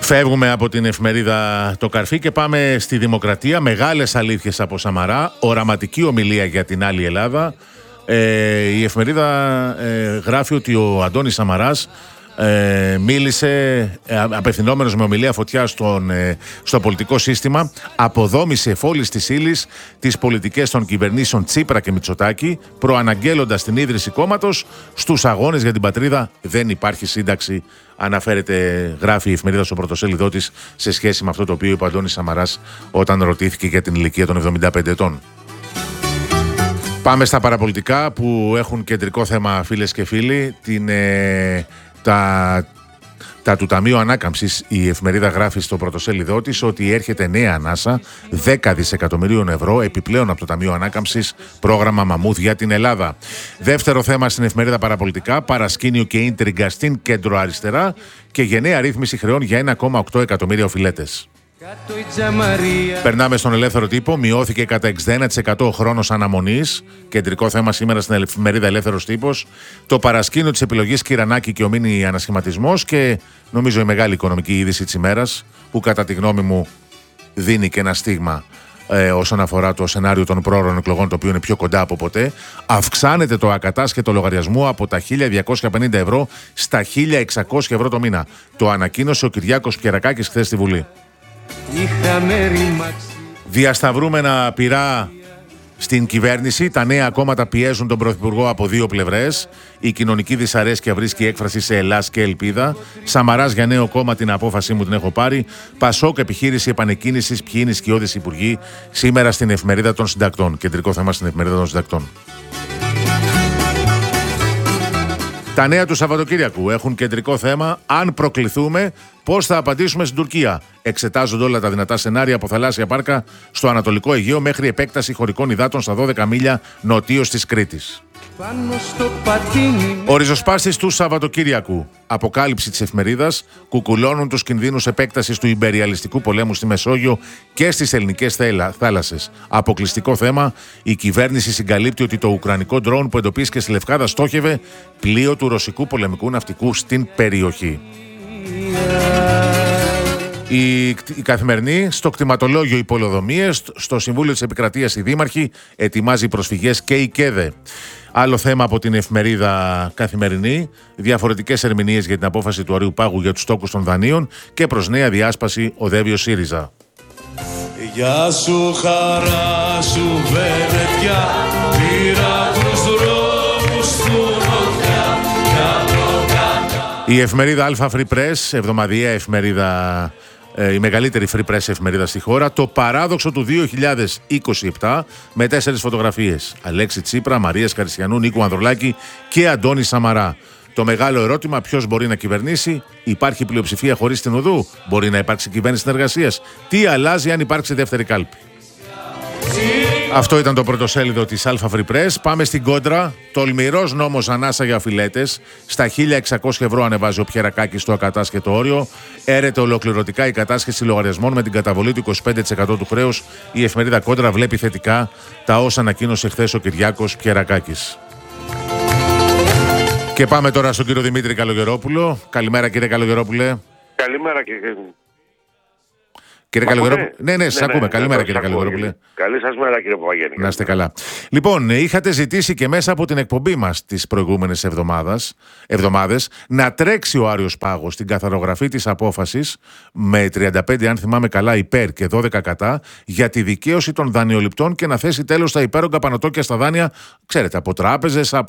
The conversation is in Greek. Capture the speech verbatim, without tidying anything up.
Φεύγουμε από την εφημερίδα Το Καρφί και πάμε στη Δημοκρατία. Μεγάλες αλήθειες από Σαμαρά, οραματική ομιλία για την άλλη Ελλάδα. Ε, η εφημερίδα ε, γράφει ότι ο Αντώνης Σαμαράς ε, μίλησε ε, απευθυνόμενος με ομιλία φωτιά στον, ε, στο πολιτικό σύστημα, αποδόμησε εφόλης της ύλης τις πολιτικές των κυβερνήσεων Τσίπρα και Μητσοτάκη, προαναγγέλλοντας την ίδρυση κόμματος. Στους αγώνες για την πατρίδα δεν υπάρχει σύνταξη, αναφέρεται, γράφει η εφημερίδα στο πρωτοσέλιδό της, σε σχέση με αυτό το οποίο είπε ο Αντώνης Σαμαράς όταν ρωτήθηκε για την ηλικία των εβδομήντα πέντε ετών. Πάμε στα παραπολιτικά που έχουν κεντρικό θέμα, φίλες και φίλοι, την, ε, τα, τα του Ταμείου Ανάκαμψης. Η εφημερίδα γράφει στο πρωτοσέλιδό της ότι έρχεται νέα ανάσα δέκα δισεκατομμυρίων ευρώ επιπλέον από το Ταμείο Ανάκαμψης, πρόγραμμα Μαμούθ για την Ελλάδα. Δεύτερο θέμα στην εφημερίδα Παραπολιτικά, παρασκήνιο και ίντριγκα στην κέντρο-αριστερά και γενναία ρύθμιση χρεών για ένα κόμμα οκτώ εκατομμύρια οφειλέτες. Περνάμε στον ελεύθερο τύπο. Μειώθηκε κατά εξήντα ένα τοις εκατό ο χρόνος αναμονής. Κεντρικό θέμα σήμερα στην εφημερίδα Ελεύθερος Τύπος. Το παρασκήνιο της επιλογής Κυρανάκη και ο μίνι ανασχηματισμός. Και νομίζω η μεγάλη οικονομική είδηση της ημέρας, που κατά τη γνώμη μου δίνει και ένα στίγμα ε, όσον αφορά το σενάριο των πρόωρων εκλογών, το οποίο είναι πιο κοντά από ποτέ. Αυξάνεται το ακατάσχετο λογαριασμό από τα χίλια διακόσια πενήντα ευρώ στα χίλια εξακόσια ευρώ το μήνα. Το ανακοίνωσε ο Κυριάκος Πιερακάκης χθες στη Βουλή. Διασταυρούμενα πειρά στην κυβέρνηση. Τα νέα κόμματα πιέζουν τον Πρωθυπουργό από δύο πλευρές. Η κοινωνική δυσαρέσκεια βρίσκει έκφραση σε Ελλάς και ελπίδα. Σαμαράς για νέο κόμμα, την απόφασή μου την έχω πάρει. Πασόκ, επιχείρηση επανεκκίνησης, ποιοι είναι οι σκιώδεις υπουργοί. Σήμερα στην εφημερίδα των συντακτών. Κεντρικό θέμα στην εφημερίδα των συντακτών. Τα νέα του Σαββατοκύριακου έχουν κεντρικό θέμα. Αν προκληθούμε, πώς θα απαντήσουμε στην Τουρκία. Εξετάζονται όλα τα δυνατά σενάρια από θαλάσσια πάρκα στο Ανατολικό Αιγαίο μέχρι επέκταση χωρικών υδάτων στα δώδεκα μίλια νοτίως της Κρήτης. Ο ριζοσπάστης του Σαββατοκύριακου. Αποκάλυψη της εφημερίδας. Κουκουλώνουν τους κινδύνους επέκτασης του ιμπεριαλιστικού πολέμου στη Μεσόγειο και στις ελληνικές θάλασσες. Αποκλειστικό θέμα. Η κυβέρνηση συγκαλύπτει ότι το ουκρανικό ντρόουν που εντοπίστηκε στη Λευκάδα στόχευε πλοίο του ρωσικού πολεμικού ναυτικού στην περιοχή. Η, η Καθημερινή, στο κτηματολόγιο οι πολεοδομίες, στο Συμβούλιο της Επικρατείας οι δήμαρχοι, ετοιμάζει προσφυγές και η ΚΕΔΕ. Άλλο θέμα από την εφημερίδα Καθημερινή, διαφορετικές ερμηνείες για την απόφαση του Αριού Πάγου για τους τόκους των δανείων και προς νέα διάσπαση οδεύει ο ΣΥΡΙΖΑ. Γεια σου χαρά σου βερετιά, πήρα τους δρόμους του νοτιά. Η εφημερίδα Alpha Free Press, εβδομαδιαία εφημερίδα, ε, η μεγαλύτερη free press εφημερίδα στη χώρα, το παράδοξο του δύο χιλιάδες είκοσι επτά με τέσσερις φωτογραφίες. Αλέξη Τσίπρα, Μαρία Σκαρισιανού, Νίκου Ανδρουλάκη και Αντώνη Σαμαρά. Το μεγάλο ερώτημα, ποιος μπορεί να κυβερνήσει? Υπάρχει πλειοψηφία χωρίς την οδού? Μπορεί να υπάρξει κυβέρνηση συνεργασίας? Τι αλλάζει αν υπάρξει δεύτερη κάλπη? Αυτό ήταν το πρωτοσέλιδο της Alpha Free Press. Πάμε στην κόντρα. Τολμηρός νόμος ανάσα για οφειλέτες. Στα χίλια εξακόσια ευρώ ανεβάζει ο Πιερακάκης στο ακατάσχετο όριο. Έρεται ολοκληρωτικά η κατάσχεση λογαριασμών με την καταβολή του είκοσι πέντε τοις εκατό του χρέους. Η εφημερίδα Κόντρα βλέπει θετικά τα όσα ανακοίνωσε χθες ο Κυριάκος Πιερακάκης. Και πάμε τώρα στον κύριο Δημήτρη Καλογερόπουλο. Καλημέρα, κύριε Καλογερόπουλε. Καλημέρα, κύριε. Κύριε Καλογερόπουλε. Ναι, ναι, σας ναι, ακούμε. Ναι, Καλημέρα, ναι, κύριε Καλογερόπουλε. Καλή σας μέρα, κύριε Παπαγέννη. Να είστε καλά. Λοιπόν, είχατε ζητήσει και μέσα από την εκπομπή μας τις προηγούμενες εβδομάδες να τρέξει ο Άριος Πάγος στην καθαρογραφή της απόφασης με τριάντα πέντε, αν θυμάμαι καλά, υπέρ και δώδεκα κατά για τη δικαίωση των δανειοληπτών και να θέσει τέλος στα υπέρογκα πανωτόκια στα δάνεια, ξέρετε, από τράπεζες, από